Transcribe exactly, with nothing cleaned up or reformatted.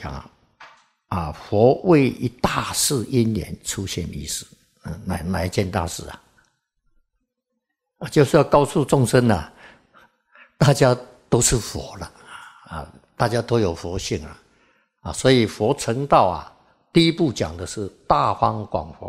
讲啊，啊，佛为一大事因缘出现于世，嗯，哪哪一件大事啊？啊，就是要告诉众生啊，大家都是佛了啊，大家都有佛性了啊，所以佛成道啊，第一步讲的是大方广佛